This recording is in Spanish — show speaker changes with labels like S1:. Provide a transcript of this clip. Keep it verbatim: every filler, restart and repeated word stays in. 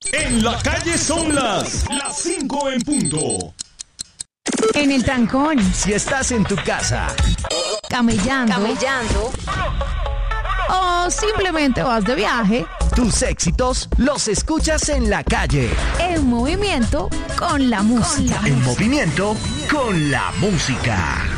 S1: En la calle son las las cinco en punto.
S2: En el trancón.
S3: Si estás en tu casa,
S2: Camellando.
S4: Camellando.
S2: O simplemente vas de viaje.
S3: tus éxitos los escuchas en la calle.
S2: En movimiento con la música.
S3: En movimiento con la música.